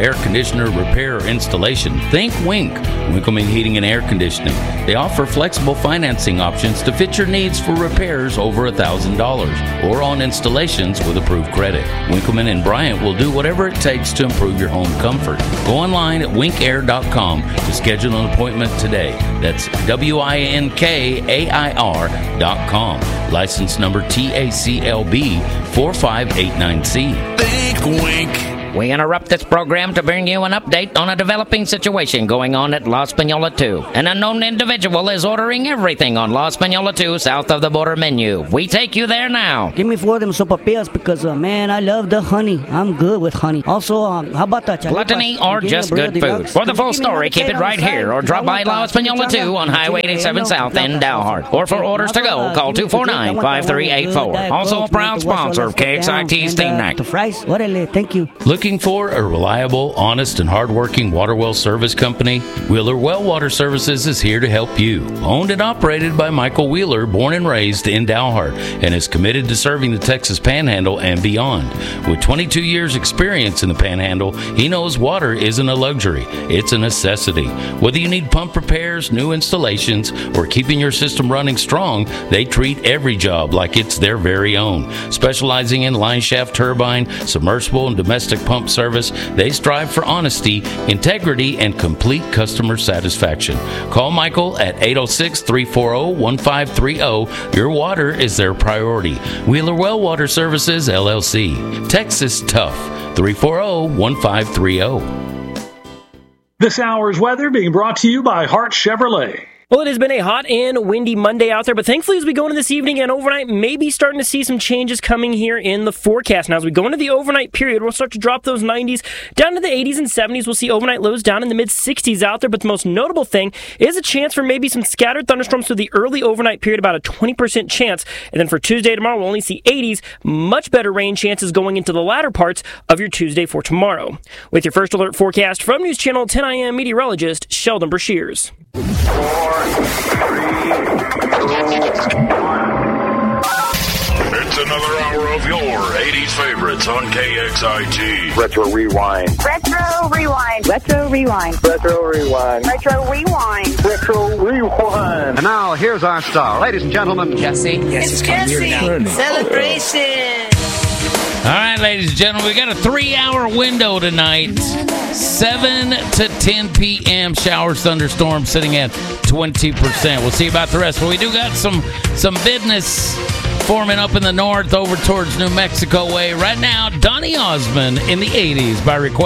air conditioner repair or installation, think Wink. Winkleman Heating and Air Conditioning. They offer flexible financing options to fit your needs for repairs over $1,000 or on installations with approved credit. Winkleman and Bryant will do whatever it takes to improve your home comfort. Go online at winkair.com to schedule an appointment today. That's WINKAIR.com. License number TACLB 4589C. Think Wink. We interrupt this program to bring you an update on a developing situation going on at La Española 2. An unknown individual is ordering everything on La Española 2 south of the border menu. We take you there now. Give me 4 of them sopapillas because, man, I love the honey. I'm good with honey. Also, how about that? Gluttony or just good food? For the full story, keep it right here or drop by La Española 2 on Highway 87 South in Dalhart. Or for orders to go, call 249-5384. Also a proud sponsor of KXIT's Theme Night. The fries? Thank you. Looking for a reliable, honest, and hardworking water well service company? Wheeler Well Water Services is here to help you. Owned and operated by Michael Wheeler, born and raised in Dalhart, and is committed to serving the Texas Panhandle and beyond. With 22 years experience in the Panhandle, he knows water isn't a luxury, it's a necessity. Whether you need pump repairs, new installations, or keeping your system running strong, they treat every job like it's their very own. Specializing in line shaft turbine, submersible, and domestic pump service, they strive for honesty, integrity, and complete customer satisfaction. Call Michael at 806-340-1530. Your water is their priority. Wheeler Well Water Services, LLC. Texas Tough. 340-1530. This hour's weather being brought to you by Hart Chevrolet. Well, it has been a hot and windy Monday out there, but thankfully as we go into this evening and overnight, maybe starting to see some changes coming here in the forecast. Now, as we go into the overnight period, we'll start to drop those 90s down to the 80s and 70s. We'll see overnight lows down in the mid-60s out there, but the most notable thing is a chance for maybe some scattered thunderstorms through the early overnight period, about a 20% chance. And then for Tuesday tomorrow, we'll only see 80s, much better rain chances going into the latter parts of your Tuesday for tomorrow. With your first alert forecast from News Channel 10 I am meteorologist Sheldon Brashears. 4, 3, 2, 1. It's another hour of your 80s favorites on KXIT. Retro Rewind. Retro Rewind. Retro Rewind. Retro Rewind. Retro Rewind. Retro Rewind. And now, here's our star. Ladies and gentlemen, Jesse. It's Jesse. Celebration. All right, ladies and gentlemen, we got a 3-hour window tonight. 7 to 10 p.m. Showers, thunderstorms sitting at 20%. We'll see about the rest. But we do got some business forming up in the north over towards New Mexico way. Right now, Donny Osmond in the 80s by request.